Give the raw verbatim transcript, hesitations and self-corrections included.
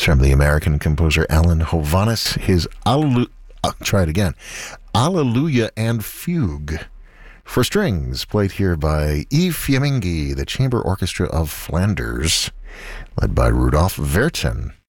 It's from the American composer Alan Hovhaness. His Alleluia, uh, try it again, Alleluia and Fugue for strings, played here by Yves Fiammingi, the Chamber Orchestra of Flanders, led by Rudolf Vertin.